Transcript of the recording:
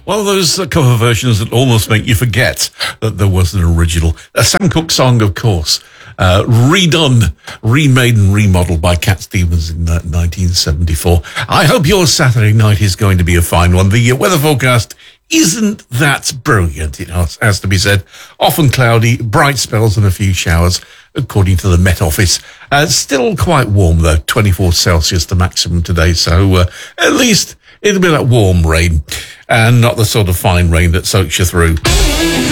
One of those cover versions that almost make you forget that there was an original. A Sam Cooke song, of course, redone, remade and remodeled by Cat Stevens in 1974. I hope your Saturday night is going to be a fine one. The weather forecast isn't that brilliant, it has to be said. Often cloudy, bright spells and a few showers, according to the Met Office. Still quite warm, though, 24 Celsius the maximum today, so at least it'll be that warm rain and not the sort of fine rain that soaks you through.